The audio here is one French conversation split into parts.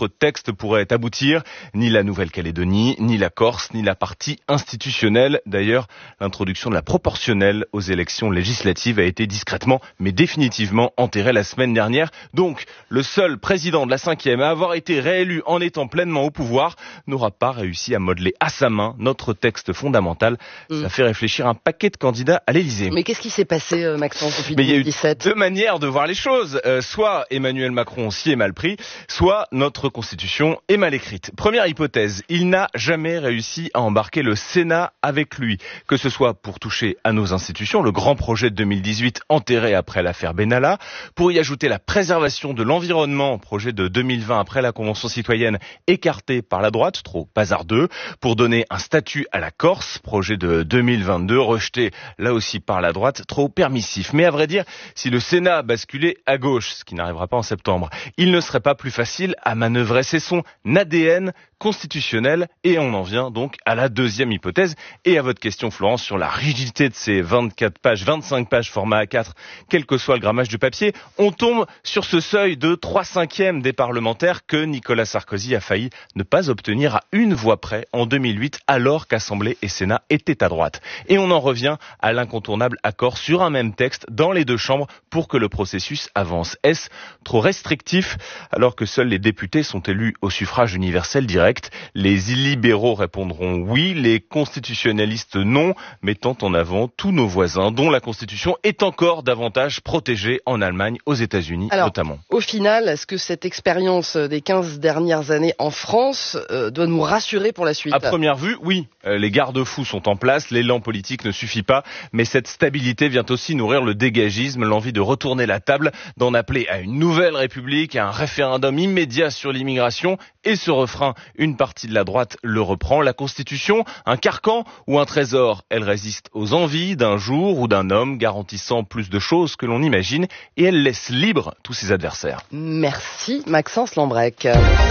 notre texte pourrait aboutir. Ni la Nouvelle-Calédonie, ni la Corse, ni la partie institutionnelle. D'ailleurs, l'introduction de la proportionnelle aux élections législatives a été discrètement, mais définitivement enterrée la semaine dernière. Donc, le seul président de la 5e à avoir été réélu en étant pleinement au pouvoir n'aura pas réussi à modeler à sa main notre texte fondamental. Ça fait réfléchir un paquet de candidats à l'Élysée. Mais qu'est-ce qui s'est passé, Maxence, depuis 2017 ? Mais il y a eu deux manières de voir les choses. Soit Emmanuel Macron s'y est mal pris, soit notre Constitution est mal écrite. Première hypothèse, il n'a jamais réussi à embarquer le Sénat avec lui, que ce soit pour toucher à nos institutions, le grand projet de 2018 enterré après l'affaire Benalla, pour y ajouter la préservation de l'environnement, projet de 2020 après la Convention citoyenne écarté par la droite, trop hasardeux, pour donner un statut à la Corse, projet de 2022 rejeté là aussi par la droite, trop permissif. Mais à vrai dire, si le Sénat basculait à gauche, ce qui n'arrivera pas en septembre, il ne serait pas plus facile à manœuvrer. C'est son ADN constitutionnel et on en vient donc à la deuxième hypothèse et à votre question Florence sur la rigidité de ces 25 pages format A4, quel que soit le grammage du papier, on tombe sur ce seuil de 3/5 des parlementaires que Nicolas Sarkozy a failli ne pas obtenir à une voix près en 2008 alors qu'Assemblée et Sénat étaient à droite. Et on en revient à l'incontournable accord sur un même texte dans les deux chambres pour que le processus avance. Est-ce trop restrictif alors que seuls les députés sont élus au suffrage universel direct? Les illibéraux répondront oui, les constitutionnalistes non, mettant en avant tous nos voisins dont la Constitution est encore davantage protégée en Allemagne, aux États-Unis notamment. Au final, est-ce que cette expérience des 15 dernières années en France doit nous rassurer pour la suite? À première vue, oui. Les garde-fous sont en place, l'élan politique ne suffit pas, mais cette stabilité vient aussi nourrir le dégagisme, l'envie de retourner la table, d'en appeler à une nouvelle république, à un référendum immédiat sur l'immigration, et ce refrain, une partie de la droite le reprend. La Constitution, un carcan ou un trésor, elle résiste aux envies d'un jour ou d'un homme, garantissant plus de choses que l'on imagine, et elle laisse libre tous ses adversaires. Merci Maxence Lambrec.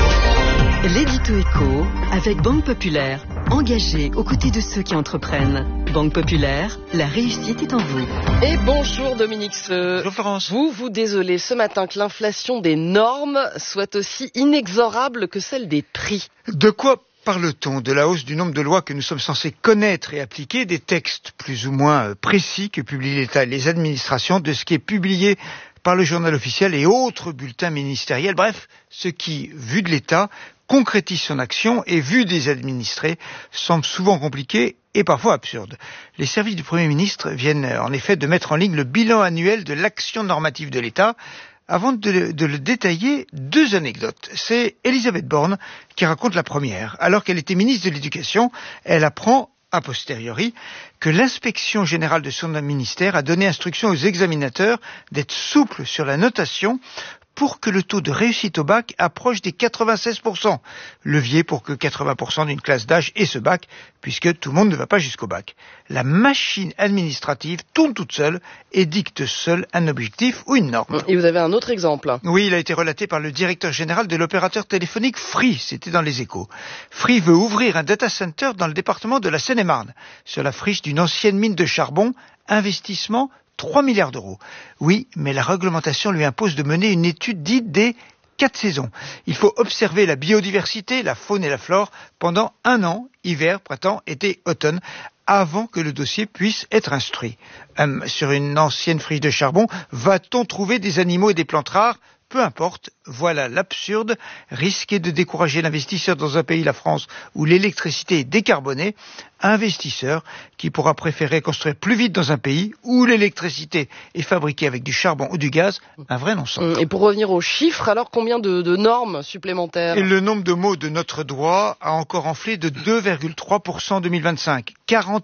L'édito éco avec Banque Populaire, engagée aux côtés de ceux qui entreprennent. Banque Populaire, la réussite est en vous. Et bonjour Dominique Seux. Bonjour Florence. Vous désolez ce matin que l'inflation des normes soit aussi inexorable que celle des prix. De quoi parle-t-on? De la hausse du nombre de lois que nous sommes censés connaître et appliquer, des textes plus ou moins précis que publient l'État et les administrations, de ce qui est publié par le journal officiel et autres bulletins ministériels, bref, ce qui, vu de l'État, concrétise son action et, vu des administrés, semble souvent compliqué et parfois absurde. Les services du Premier ministre viennent en effet de mettre en ligne le bilan annuel de l'action normative de l'État. Avant de le détailler, deux anecdotes. C'est Elisabeth Borne qui raconte la première. Alors qu'elle était ministre de l'Éducation, elle apprend a posteriori que l'inspection générale de son ministère a donné instruction aux examinateurs d'être souples sur la notation pour que le taux de réussite au bac approche des 96%. Levier pour que 80% d'une classe d'âge ait ce bac, puisque tout le monde ne va pas jusqu'au bac. La machine administrative tourne toute seule et dicte seule un objectif ou une norme. Et vous avez un autre exemple? Oui, il a été relaté par le directeur général de l'opérateur téléphonique Free, c'était dans les Échos. Free veut ouvrir un data center dans le département de la Seine-et-Marne, sur la friche d'une ancienne mine de charbon, investissement 3 milliards d'euros. Oui, mais la réglementation lui impose de mener une étude dite des 4 saisons. Il faut observer la biodiversité, la faune et la flore pendant 1 an, hiver, printemps, été, automne, avant que le dossier puisse être instruit. Sur une ancienne friche de charbon, va-t-on trouver des animaux et des plantes rares? Peu importe, voilà l'absurde, risquer de décourager l'investisseur dans un pays, la France, où l'électricité est décarbonée, investisseur qui pourra préférer construire plus vite dans un pays où l'électricité est fabriquée avec du charbon ou du gaz, un vrai non-sens. Et pour revenir aux chiffres, alors combien de normes supplémentaires? Et le nombre de mots de notre droit a encore enflé de 2,3% en 2025,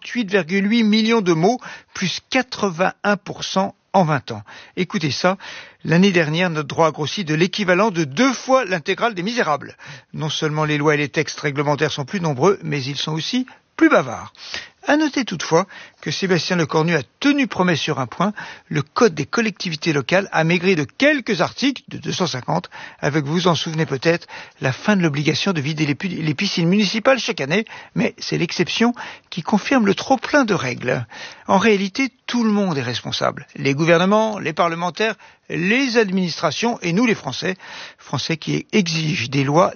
48,8 millions de mots, plus 81% en 20 ans. Écoutez ça, l'année dernière, notre droit a grossi de l'équivalent de 2 fois l'intégrale des Misérables. Non seulement les lois et les textes réglementaires sont plus nombreux, mais ils sont aussi plus bavards. À noter toutefois que Sébastien Lecornu a tenu promesse sur un point, le Code des collectivités locales a maigri de quelques articles, de 250, avec, vous vous en souvenez peut-être, la fin de l'obligation de vider les piscines municipales chaque année, mais c'est l'exception qui confirme le trop-plein de règles. En réalité, tout le monde est responsable. Les gouvernements, les parlementaires, les administrations et nous les Français qui exigent des lois